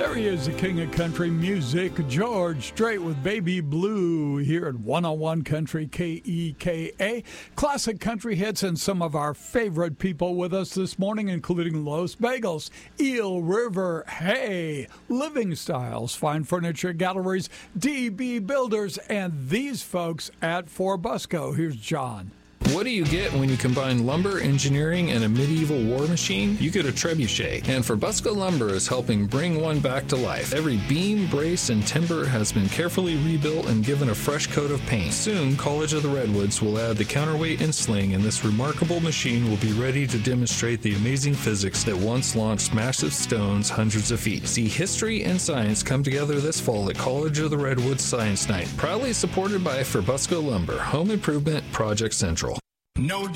There he is, the king of country music, George Strait with Baby Blue here at 101 Country KEKA. Classic country hits and some of our favorite people with us this morning, including Los Bagels, Eel River, Hey, Living Styles, Fine Furniture Galleries, DB Builders, and these folks at Forbusco. Here's John. What do you get when you combine lumber, engineering, and a medieval war machine? You get a trebuchet, and Forbusco Lumber is helping bring one back to life. Every beam, brace, and timber has been carefully rebuilt and given a fresh coat of paint. Soon, College of the Redwoods will add the counterweight and sling, and this remarkable machine will be ready to demonstrate the amazing physics that once launched massive stones hundreds of feet. See history and science come together this fall at College of the Redwoods Science Night, proudly supported by Forbusco Lumber, Home Improvement Project Central. No